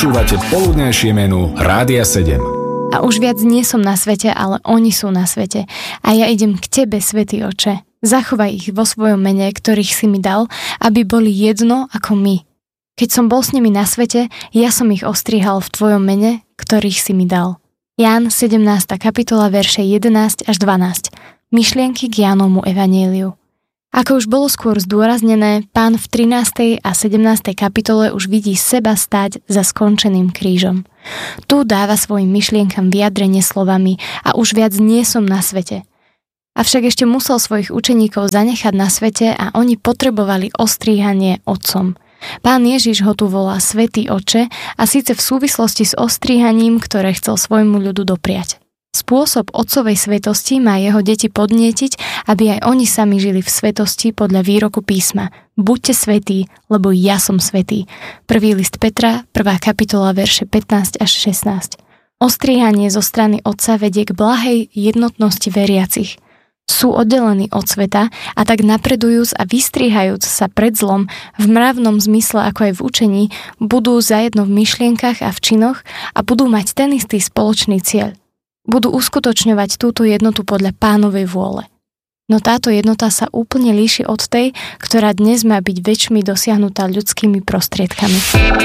Počúvate poludnejšie menu Rádia 7. A už viac nie som na svete, ale oni sú na svete. A ja idem k tebe, Svätý Oče. Zachovaj ich vo svojom mene, ktorých si mi dal, aby boli jedno ako my. Keď som bol s nimi na svete, ja som ich ostrihal v tvojom mene, ktorých si mi dal. Ján 17. kapitola, verše 11 až 12. Myšlienky k Jánovmu evanjeliu. Ako už bolo skôr zdôraznené, Pán v 13. a 17. kapitole už vidí seba stáť za skončeným krížom. Tu dáva svojim myšlienkam vyjadrenie slovami a už viac nie som na svete. Avšak ešte musel svojich učeníkov zanechať na svete a oni potrebovali ostríhanie Otcom. Pán Ježiš ho tu volá Svätý Oče a síce v súvislosti s ostríhaním, ktoré chcel svojmu ľudu dopriať. Spôsob otcovej svetosti má jeho deti podnietiť, aby aj oni sami žili v svetosti podľa výroku písma. Buďte svätí, lebo ja som svätý. 1. list Petra, 1. kapitola, verše 15 až 16. Ostríhanie zo strany otca vedie k blahej jednotnosti veriacich. Sú oddelení od sveta a tak napredujúc a vystrihajúc sa pred zlom v mravnom zmysle ako aj v učení, budú zajedno v myšlienkach a v činoch a budú mať ten istý spoločný cieľ. Budú uskutočňovať túto jednotu podľa Pánovej vôle. No táto jednota sa úplne líši od tej, ktorá dnes má byť večmi dosiahnutá ľudskými prostriedkami.